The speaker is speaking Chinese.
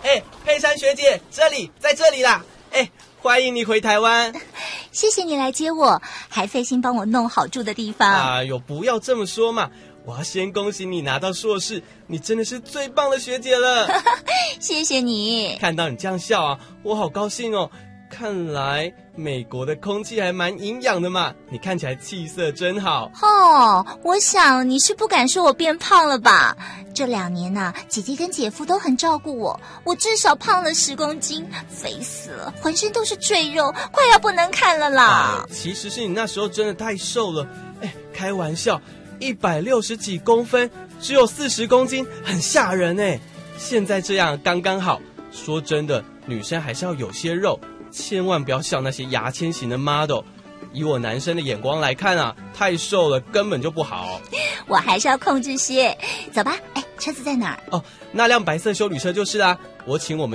佩珊学姐，在这里啦！欢迎你回台湾。 谢谢你来接我，还费心帮我弄好住的地方。 哎呦，不要这么说嘛！我要先恭喜你拿到硕士，你真的是最棒的学姐了。 谢谢你。 看到你这样笑啊，我好高兴哦。看来美国的空气还蛮营养的嘛，你看起来气色真好。 我想你是不敢说我变胖了吧？这2年啊，姐姐跟姐夫都很照顾我，我至少胖了10公斤，肥死了，浑身都是赘肉，快要不能看了啦。 其实是你那时候真的太瘦了。开玩笑，160几公分，只有40公斤，很吓人哎。现在这样刚刚好。说真的，女生还是要有些肉，千万不要像那些牙签型的 model。以我男生的眼光来看啊，太瘦了根本就不好。 我还是要控制些。走吧，车子在哪儿？ 那辆白色休旅车就是啦。我请我们